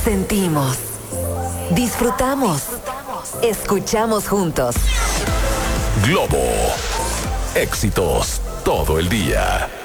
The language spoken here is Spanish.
Sentimos, disfrutamos, escuchamos juntos. Globo. Éxitos todo el día.